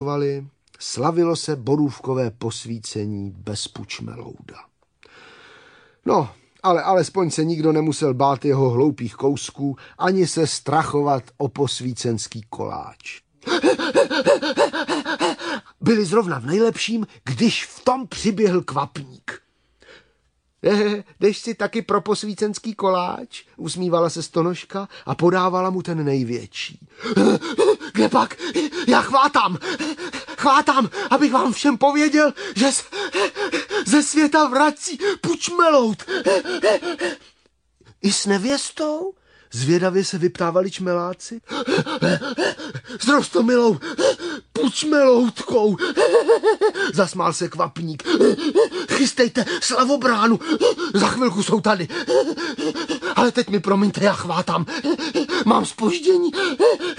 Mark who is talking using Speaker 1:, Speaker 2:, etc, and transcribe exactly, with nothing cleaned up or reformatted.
Speaker 1: tancovali, slavilo se borůvkové posvícení bez Pučmelouda. No, ale alespoň se nikdo nemusel bát jeho hloupých kousků, ani se strachovat o posvícenský koláč. Byli zrovna v nejlepším, když v tom přiběhl kvapník. Jdeš si taky pro posvícenský koláč? Usmívala se Stonožka a podávala mu ten největší. Kde pak? Já chvátám, chvátám, abych vám všem pověděl, že ze světa vrací Pučmeloud. I s nevěstou? Zvědavě se vyptávali čmeláci. S Rostomilou Pučmeloudkou, zasmál se kvapník. Chystejte slavobránu, za chvilku jsou tady. Ale teď mi promiňte, já chvátám, mám zpoždění.